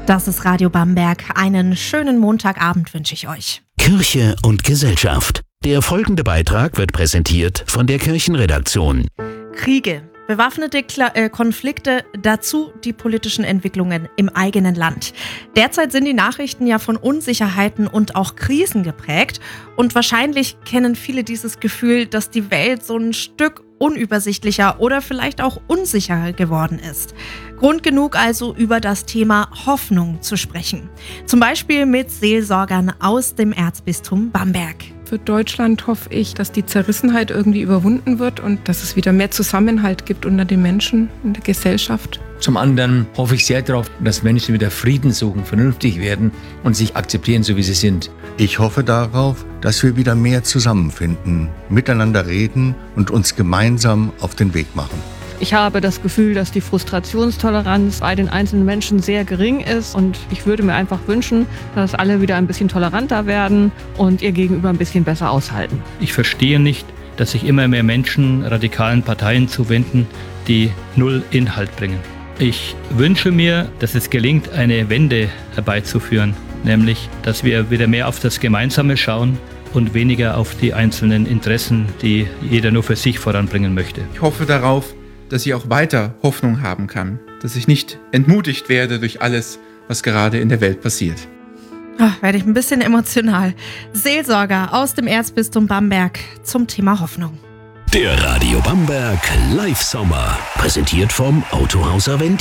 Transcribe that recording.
Das ist Radio Bamberg. Einen schönen Montagabend wünsche ich euch. Kirche und Gesellschaft. Der folgende Beitrag wird präsentiert von der Kirchenredaktion. Kriege, bewaffnete Konflikte, dazu die politischen Entwicklungen im eigenen Land. Derzeit sind die Nachrichten ja von Unsicherheiten und auch Krisen geprägt. Und wahrscheinlich kennen viele dieses Gefühl, dass die Welt so ein Stück unübersichtlicher oder vielleicht auch unsicherer geworden ist. Grund genug also, über das Thema Hoffnung zu sprechen. Zum Beispiel mit Seelsorgern aus dem Erzbistum Bamberg. Für Deutschland hoffe ich, dass die Zerrissenheit irgendwie überwunden wird und dass es wieder mehr Zusammenhalt gibt unter den Menschen in der Gesellschaft. Zum anderen hoffe ich sehr darauf, dass Menschen wieder Frieden suchen, vernünftig werden und sich akzeptieren, so wie sie sind. Ich hoffe darauf, dass wir wieder mehr zusammenfinden, miteinander reden und uns gemeinsam auf den Weg machen. Ich habe das Gefühl, dass die Frustrationstoleranz bei den einzelnen Menschen sehr gering ist und ich würde mir einfach wünschen, dass alle wieder ein bisschen toleranter werden und ihr Gegenüber ein bisschen besser aushalten. Ich verstehe nicht, dass sich immer mehr Menschen radikalen Parteien zuwenden, die null Inhalt bringen. Ich wünsche mir, dass es gelingt, eine Wende herbeizuführen, nämlich, dass wir wieder mehr auf das Gemeinsame schauen und weniger auf die einzelnen Interessen, die jeder nur für sich voranbringen möchte. Ich hoffe darauf, dass ich auch weiter Hoffnung haben kann, dass ich nicht entmutigt werde durch alles, was gerade in der Welt passiert. Werde ich ein bisschen emotional. Seelsorger aus dem Erzbistum Bamberg zum Thema Hoffnung. Der Radio Bamberg Live-Sommer, präsentiert vom Autohaus Aventin.